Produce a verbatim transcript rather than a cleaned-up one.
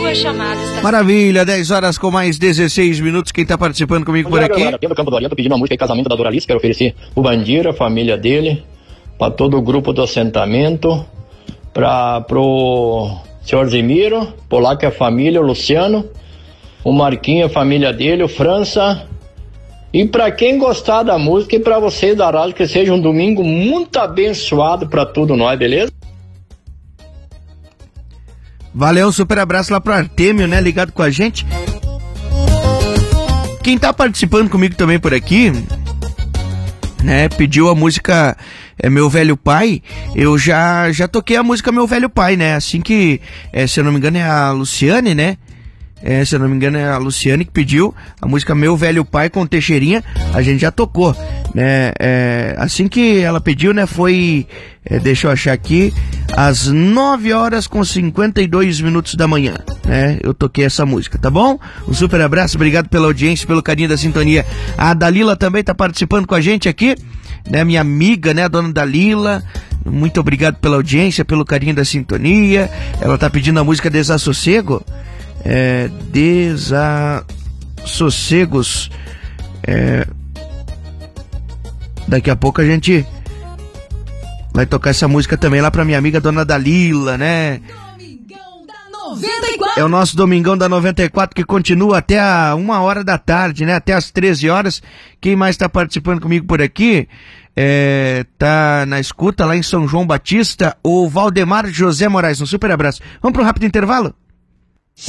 Sua chamada está... Maravilha, dez horas com mais dezesseis minutos. Quem tá participando comigo por aqui? Aqui do Campo do Oriente, pedindo uma música de casamento da Doralice. Quero oferecer o Bandira, a família dele, para todo o grupo do assentamento, para pro senhor Zemiro, por lá que é a família, o Luciano, o Marquinho, a família dele, o França. E para quem gostar da música e para vocês da rádio, que seja um domingo muito abençoado para tudo nós, beleza? Valeu, um super abraço lá pro Artêmio, né, ligado com a gente. Quem tá participando comigo também por aqui, né, pediu a música é, Meu Velho Pai. Eu já, já toquei a música Meu Velho Pai, né, assim que, é, se eu não me engano é a Luciane, né, é, se eu não me engano é a Luciane que pediu a música Meu Velho Pai com Teixeirinha, a gente já tocou, né, é, assim que ela pediu, né, foi, é, deixa eu achar aqui, às nove horas com cinquenta e dois minutos da manhã, né, eu toquei essa música, tá bom? Um super abraço, obrigado pela audiência, pelo carinho da sintonia. A Dalila também tá participando com a gente aqui, né, minha amiga, né, a dona Dalila, muito obrigado pela audiência, pelo carinho da sintonia. Ela tá pedindo a música Desassossego, é, Desassossegos, é, daqui a pouco a gente vai tocar essa música também lá pra minha amiga dona Dalila, né? Domingão da noventa e quatro. É o nosso Domingão da noventa e quatro que continua até a uma hora da tarde, né? Até as treze horas. Quem mais tá participando comigo por aqui? É, tá na escuta lá em São João Batista, o Valdemar José Moraes. Um super abraço. Vamos para um rápido intervalo?